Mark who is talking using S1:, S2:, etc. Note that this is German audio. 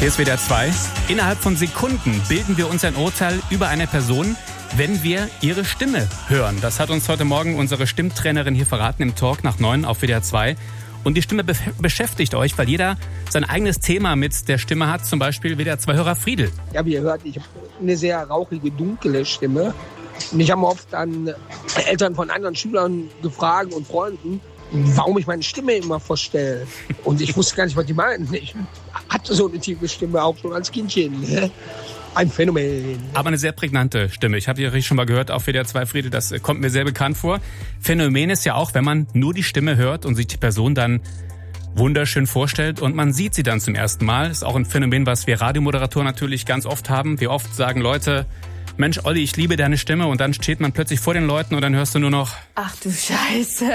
S1: Hier ist WDR 2. Innerhalb von Sekunden bilden wir uns ein Urteil über eine Person, wenn wir ihre Stimme hören. Das hat uns heute Morgen unsere Stimmtrainerin hier verraten im Talk nach 9 auf WDR 2. Und die Stimme beschäftigt euch, weil jeder sein eigenes Thema mit der Stimme hat. Zum Beispiel WDR 2-Hörer Friedel.
S2: Ja, wie ihr hört, ich habe eine sehr rauchige, dunkle Stimme. Und ich habe oft dann Eltern von anderen Schülern gefragt und Freunden, warum ich meine Stimme immer verstelle. Und ich wusste gar nicht, was die meinten. Ich hatte so eine tiefe Stimme auch schon als Kindchen. Ein Phänomen.
S1: Aber eine sehr prägnante Stimme. Ich habe die schon mal gehört auf WDR 2, Friedel. Das kommt mir sehr bekannt vor. Phänomen ist ja auch, wenn man nur die Stimme hört und sich die Person dann wunderschön vorstellt und man sieht sie dann zum ersten Mal. Das ist auch ein Phänomen, was wir Radiomoderatoren natürlich ganz oft haben. Wie oft sagen Leute, Mensch, Olli, ich liebe deine Stimme, und dann steht man plötzlich vor den Leuten und dann hörst du nur noch:
S3: Ach du Scheiße.